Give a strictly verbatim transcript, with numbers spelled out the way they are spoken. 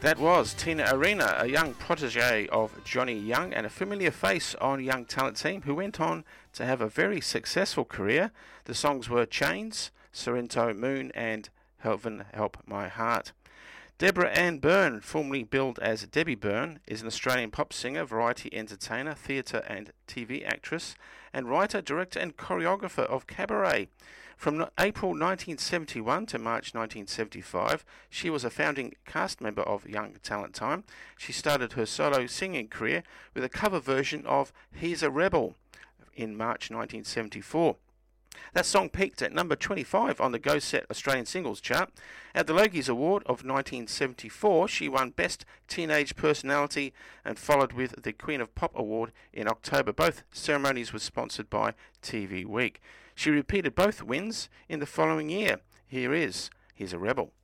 That was Tina Arena, a young protege of Johnny Young and a familiar face on Young Talent Team who went on to have a very successful career. The songs were Chains, Sorrento Moon and Heaven Help My Heart. Deborah Ann Byrne, formerly billed as Debbie Byrne, is an Australian pop singer, variety entertainer, theatre and T V actress, and writer, director and choreographer of cabaret. From April nineteen seventy-one to March nineteen seventy-five, she was a founding cast member of Young Talent Time. She started her solo singing career with a cover version of He's a Rebel in March nineteen seventy-four. That song peaked at number twenty-five on the Go Set Australian Singles Chart. At the Logies Award of nineteen seventy-four, she won Best Teenage Personality and followed with the Queen of Pop Award in October. Both ceremonies were sponsored by T V Week. She repeated both wins in the following year. Here is He's a Rebel.